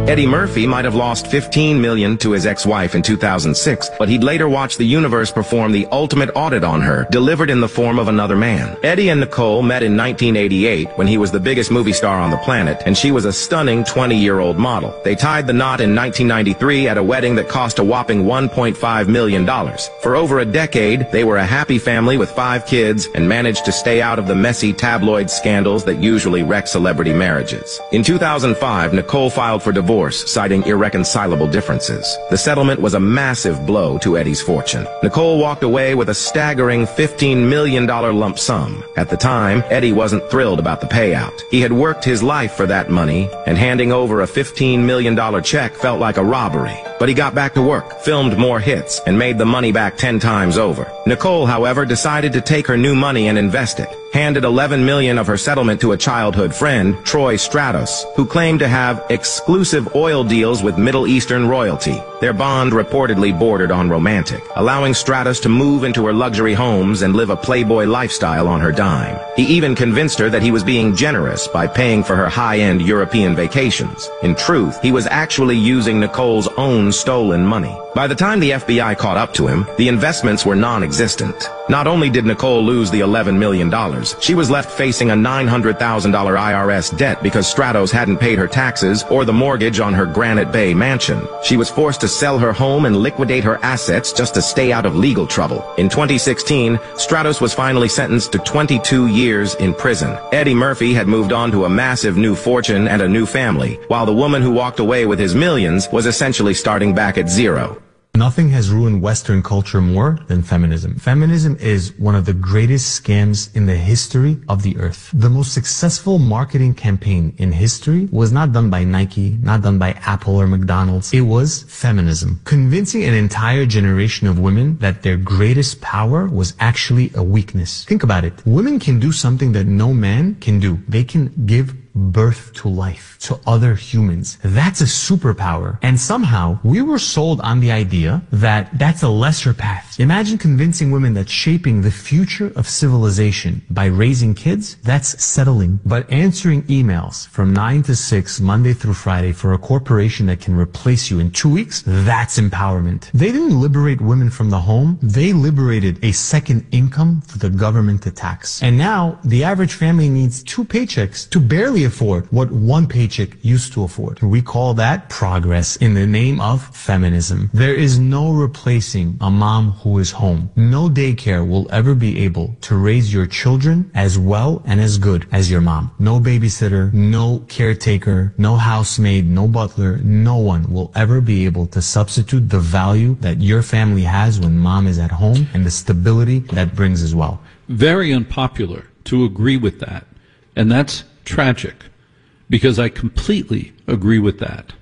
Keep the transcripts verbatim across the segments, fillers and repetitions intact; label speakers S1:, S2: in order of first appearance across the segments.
S1: Eddie Murphy might have lost fifteen million dollars to his ex-wife in two thousand six, but he'd later watch the universe perform the ultimate audit on her, delivered in the form of another man. Eddie and Nicole met in nineteen eighty-eight when he was the biggest movie star on the planet, and she was a stunning twenty-year-old model. They tied the knot in nineteen ninety-three at a wedding that cost a whopping one point five million dollars. For over a decade, they were a happy family with five kids and managed to stay out of the messy tabloid scandals that usually wreck celebrity marriages. In two thousand five, Nicole filed for divorce, citing irreconcilable differences. The settlement was a massive blow to Eddie's fortune. Nicole walked away with a staggering fifteen million dollars lump sum. At the time, Eddie wasn't thrilled about the payout. He had worked his life for that money, and handing over a fifteen million dollars check felt like a robbery. But he got back to work, filmed more hits, and made the money back ten times over. Nicole, however, decided to take her new money and invest it. Handed eleven million dollars of her settlement to a childhood friend, Troy Stratos, who claimed to have exclusive oil deals with Middle Eastern royalty. Their bond reportedly bordered on romantic, allowing Stratos to move into her luxury homes and live a playboy lifestyle on her dime. He even convinced her that he was being generous by paying for her high-end European vacations. In truth, he was actually using Nicole's own stolen money. By the time the F B I caught up to him, the investments were non-existent. Not only did Nicole lose the eleven million dollars, she was left facing a nine hundred thousand dollars I R S debt because Stratos hadn't paid her taxes or the mortgage on her Granite Bay mansion. She was forced to sell her home and liquidate her assets just to stay out of legal trouble. In twenty sixteen, Stratos was finally sentenced to twenty-two years in prison. Eddie Murphy had moved on to a massive new fortune and a new family, while the woman who walked away with his millions was essentially starting back at zero.
S2: Nothing has ruined Western culture more than feminism. Feminism is one of the greatest scams in the history of the earth. The most successful marketing campaign in history was not done by Nike, not done by Apple or McDonald's. It was feminism. Convincing an entire generation of women that their greatest power was actually a weakness. Think about it. Women can do something that no man can do. They can give birth to life, to other humans. That's a superpower. And somehow we were sold on the idea that that's a lesser path. Imagine convincing women that shaping the future of civilization by raising kids, that's settling. But answering emails from nine to six, Monday through Friday for a corporation that can replace you in two weeks, that's empowerment. They didn't liberate women from the home. They liberated a second income for the government to tax. And now the average family needs two paychecks to barely afford what one paycheck used to afford. We call that progress in the name of feminism. There is no replacing a mom who is home. No daycare will ever be able to raise your children as well and as good as your mom. No babysitter, no caretaker, no housemaid, no butler. No one will ever be able to substitute the value that your family has when mom is at home and the stability that brings as well.
S3: Very unpopular to agree with that. And that's tragic, because I completely agree with that.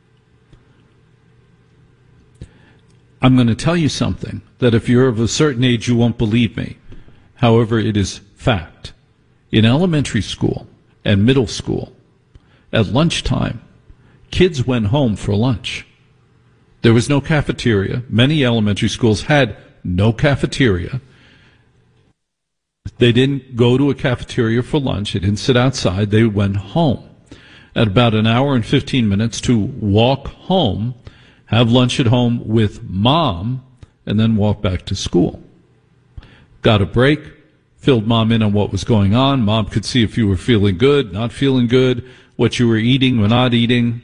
S3: I'm going to tell you something that if you're of a certain age, you won't believe me. However, it is fact. In elementary school and middle school, at lunchtime, kids went home for lunch. There was no cafeteria. Many elementary schools had no cafeteria. They didn't go to a cafeteria for lunch. They didn't sit outside. They went home. At about an hour and fifteen minutes to walk home, have lunch at home with mom, and then walk back to school. Got a break, filled mom in on what was going on. Mom could see if you were feeling good, not feeling good, what you were eating or not eating.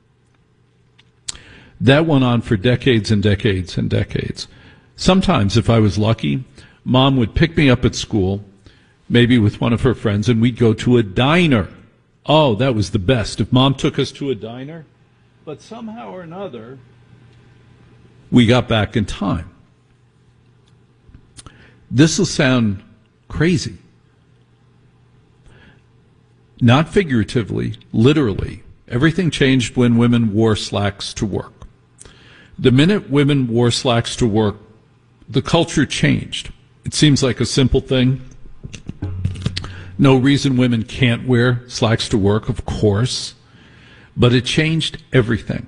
S3: That went on for decades and decades and decades. Sometimes, if I was lucky, Mom would pick me up at school, maybe with one of her friends, and we'd go to a diner. Oh, that was the best. If Mom took us to a diner, but somehow or another, we got back in time. This will sound crazy. Not figuratively, literally. Everything changed when women wore slacks to work. The minute women wore slacks to work, the culture changed. It seems like a simple thing. No reason women can't wear slacks to work, of course. But it changed everything.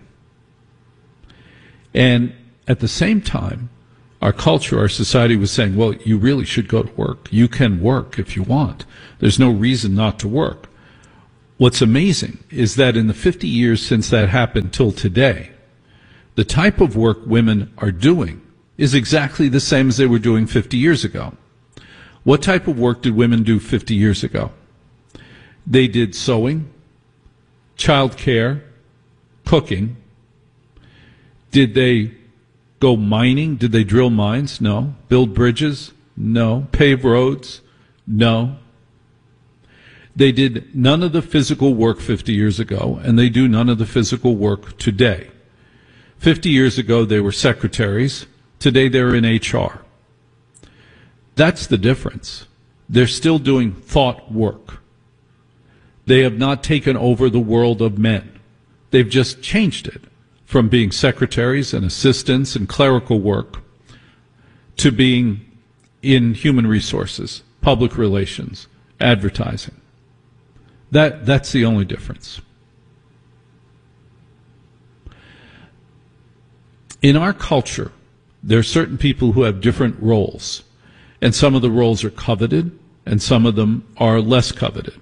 S3: And at the same time, our culture, our society was saying, well, you really should go to work. You can work if you want. There's no reason not to work. What's amazing is that in the fifty years since that happened till today, the type of work women are doing is exactly the same as they were doing fifty years ago. What type of work did women do fifty years ago? They did sewing, child care, cooking. Did they go mining? Did they drill mines? No. Build bridges? No. Pave roads? No. They did none of the physical work fifty years ago, and they do none of the physical work today. fifty years ago, they were secretaries. Today, they're in H R. That's the difference. They're still doing thought work. They have not taken over the world of men. They've just changed it from being secretaries and assistants and clerical work to being in human resources, public relations, advertising. That, that's the only difference. In our culture, there are certain people who have different roles, and some of the roles are coveted, and some of them are less coveted.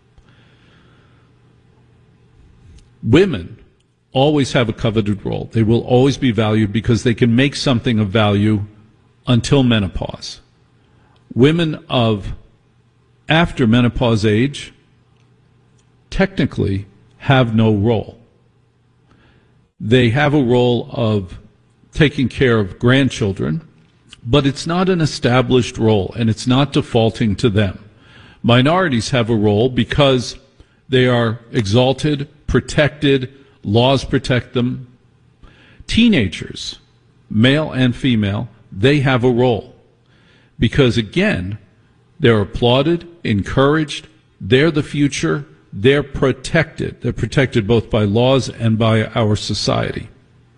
S3: Women always have a coveted role. They will always be valued because they can make something of value until menopause. Women of after menopause age technically have no role. They have a role of taking care of grandchildren, but it's not an established role, and it's not defaulting to them. Minorities have a role because they are exalted, protected, laws protect them. Teenagers, male and female, they have a role because, again, they're applauded, encouraged, they're the future, they're protected. They're protected both by laws and by our society.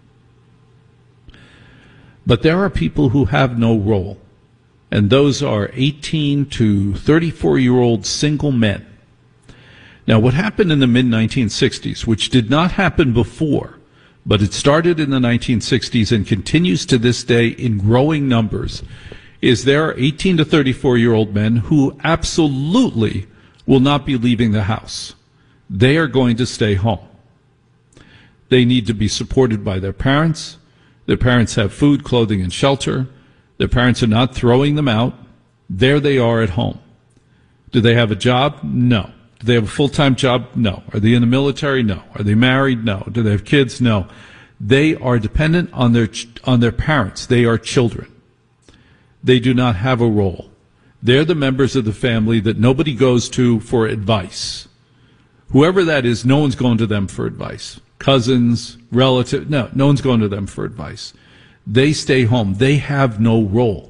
S3: But there are people who have no role, and those are eighteen to thirty-four-year-old single men. Now, what happened in the mid nineteen sixties, which did not happen before, but it started in the nineteen sixties and continues to this day in growing numbers, is there are eighteen to thirty-four-year-old men who absolutely will not be leaving the house. They are going to stay home. They need to be supported by their parents. Their parents have food, clothing, and shelter. Their parents are not throwing them out. There they are at home. Do they have a job? No. Do they have a full-time job? No. Are they in the military? No. Are they married? No. Do they have kids? No. They are dependent on their on their parents. They are children. They do not have a role. They're the members of the family that nobody goes to for advice. Whoever that is, no one's going to them for advice. Cousins, relatives, no, no one's going to them for advice. They stay home. They have no role.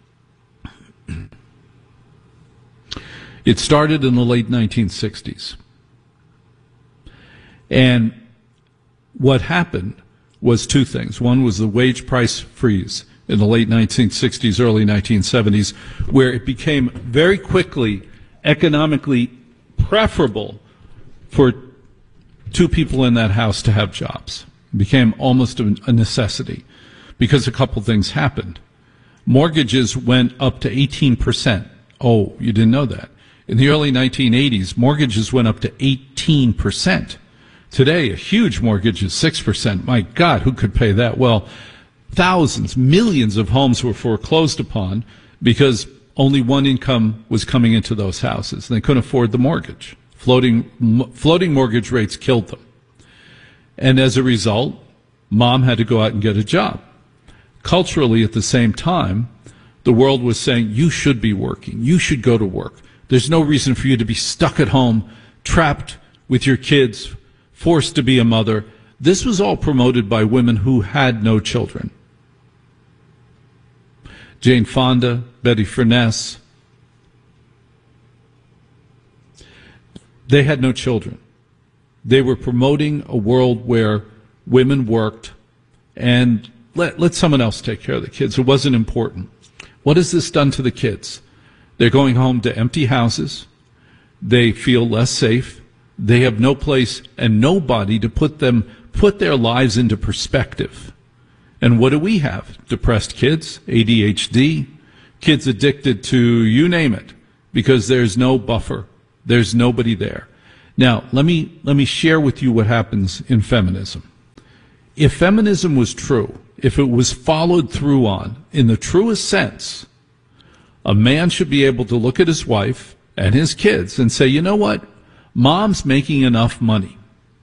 S3: It started in the late nineteen sixties. And what happened was two things. One was the wage price freeze in the late nineteen sixties, early nineteen seventies, where it became very quickly economically preferable for two people in that house to have jobs. It became almost a necessity because a couple things happened. Mortgages went up to eighteen percent. Oh, you didn't know that. In the early nineteen eighties, mortgages went up to eighteen percent. Today, a huge mortgage is six percent. My God, who could pay that? Well, thousands, millions of homes were foreclosed upon because only one income was coming into those houses. They couldn't afford the mortgage. Floating, floating mortgage rates killed them. And as a result, mom had to go out and get a job. Culturally, at the same time, the world was saying, you should be working. You should go to work. There's no reason for you to be stuck at home, trapped with your kids, forced to be a mother. This was all promoted by women who had no children. Jane Fonda, Betty Furness. They had no children. They were promoting a world where women worked and let, let someone else take care of the kids. It wasn't important. What has this done to the kids? They're going home to empty houses. They feel less safe. They have no place and nobody to put them, put their lives into perspective. And what do we have? Depressed kids, A D H D, kids addicted to you name it, because there's no buffer. There's nobody there. Now, let me, let me share with you what happens in feminism. If feminism was true, if it was followed through on, in the truest sense, a man should be able to look at his wife and his kids and say, you know what? Mom's making enough money.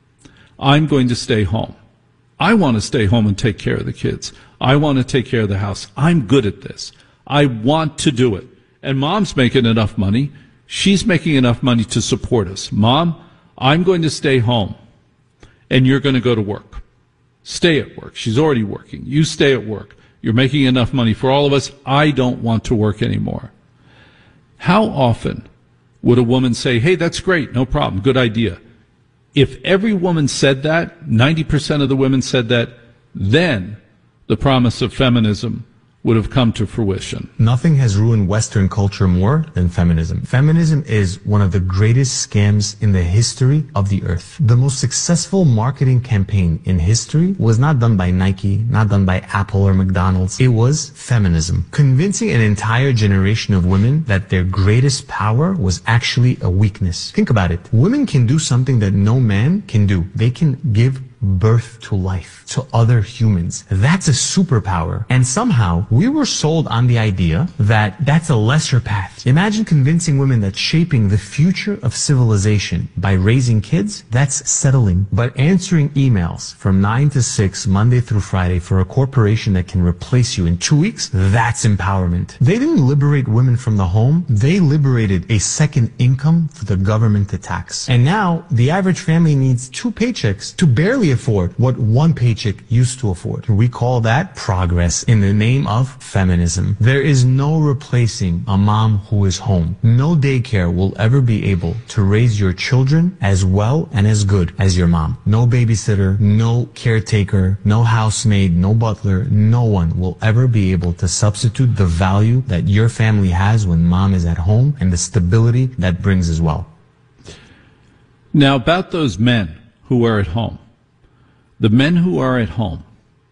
S3: I'm going to stay home. I want to stay home and take care of the kids. I want to take care of the house. I'm good at this. I want to do it. And mom's making enough money. She's making enough money to support us. Mom, I'm going to stay home, and you're going to go to work. Stay at work. She's already working. You stay at work. You're making enough money for all of us. I don't want to work anymore. How often would a woman say, hey, that's great, no problem, good idea? If every woman said that, ninety percent of the women said that, then the promise of feminism would have come to fruition.
S2: Nothing has ruined Western culture more than feminism. Feminism is one of the greatest scams in the history of the earth. The most successful marketing campaign in history was not done by Nike, not done by Apple or McDonald's. It was feminism. Convincing an entire generation of women that their greatest power was actually a weakness. Think about it. Women can do something that no man can do. They can give birth to life, to other humans. That's a superpower. And somehow we were sold on the idea that that's a lesser path. Imagine convincing women that shaping the future of civilization by raising kids, that's settling. But answering emails from nine to six, Monday through Friday for a corporation that can replace you in two weeks, that's empowerment. They didn't liberate women from the home. They liberated a second income for the government to tax. And now the average family needs two paychecks to barely afford what one paycheck used to afford. We call that progress in the name of feminism. There is no replacing a mom who is home. No daycare will ever be able to raise your children as well and as good as your mom. No babysitter, no caretaker, no housemaid, no butler. No one will ever be able to substitute the value that your family has when mom is at home and the stability that brings as well.
S3: Now, about those men who are at home. The men who are at home,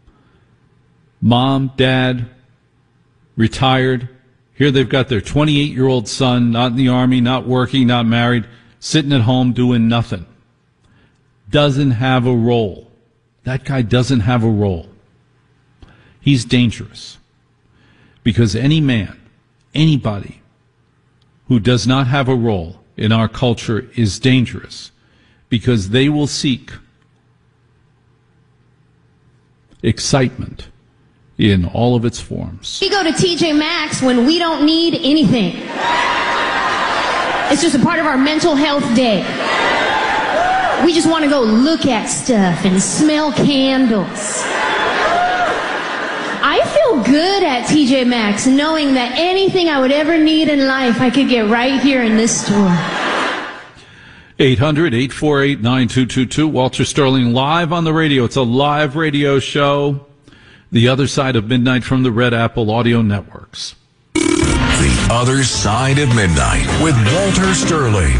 S3: mom, dad, retired, here they've got their twenty-eight-year-old son, not in the army, not working, not married, sitting at home doing nothing. Doesn't have a role. That guy doesn't have a role. He's dangerous. Because any man, anybody who does not have a role in our culture is dangerous. Because they will seek excitement in all of its forms.
S4: We go to T J Maxx when we don't need anything. It's just a part of our mental health day. We just want to go look at stuff and smell candles. I feel good at T J Maxx knowing that anything I would ever need in life I could get right here in this store.
S3: eight hundred, eight four eight, nine two two two. Walter Sterling live on the radio. It's a live radio show. The Other Side of Midnight from the Red Apple Audio Networks.
S5: The Other Side of Midnight with Walter Sterling.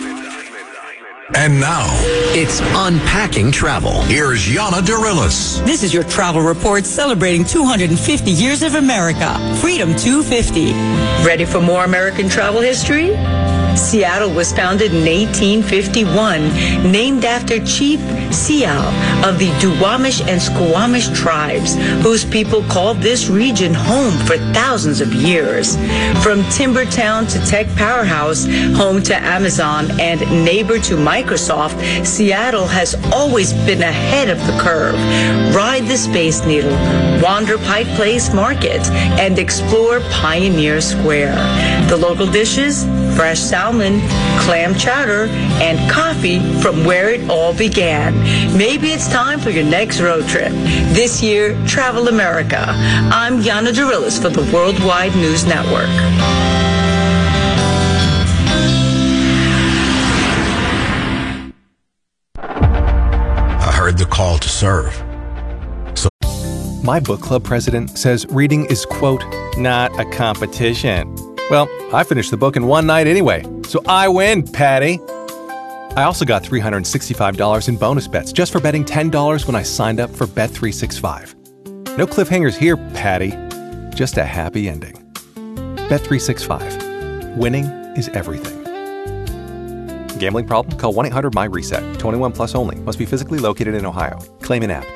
S5: And now,
S6: it's Unpacking Travel.
S5: Here's Yana Dirilis.
S7: This is your travel report celebrating two hundred fifty years of America. Freedom two fifty. Ready for more American travel history? Seattle was founded in eighteen fifty-one, named after Chief Seow of the Duwamish and Squamish tribes, whose people called this region home for thousands of years. From timber town to tech powerhouse, home to Amazon and neighbor to Microsoft, Seattle has always been ahead of the curve. Ride the Space Needle, wander Pike Place Market, and explore Pioneer Square. The local dishes? Fresh salmon, clam chowder, and coffee from where it all began. Maybe it's time for your next road trip. This year, Travel America. I'm Yana Dirilis for the Worldwide News Network.
S5: I heard the call to serve. So,
S8: my book club president says reading is, quote, not a competition. Well, I finished the book in one night anyway, so I win, Patty. I also got three hundred sixty-five dollars in bonus bets just for betting ten dollars when I signed up for Bet three sixty-five. No cliffhangers here, Patty. Just a happy ending. Bet three sixty-five. Winning is everything. Gambling problem? Call one eight hundred my reset. twenty-one plus only. Must be physically located in Ohio. Claim in app.